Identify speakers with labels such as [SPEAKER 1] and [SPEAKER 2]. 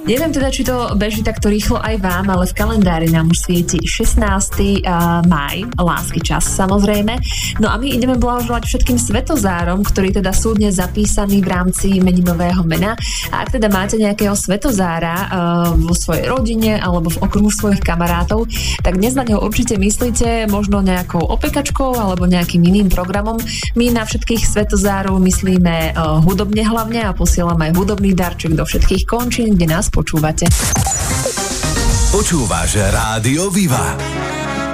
[SPEAKER 1] Neviem teda, či to beží takto rýchlo aj vám, ale v kalendári nám už svieti 16. máj, lásky čas samozrejme. No a my ideme blahoželať všetkým svetozárom, ktorí teda sú dnes zapísaní v rámci meninového mena. A ak teda máte nejakého svetozára vo svojej rodine alebo v okruhu svojich kamarátov, tak dnes na neho určite myslíte možno nejakou opekačkou alebo nejakým iným programom. My na všetkých svetozárov myslíme hudobne hlavne a posielame aj hudobný darček do všetkých končín, kde nás počúvate.
[SPEAKER 2] Počúvaš Rádio Viva.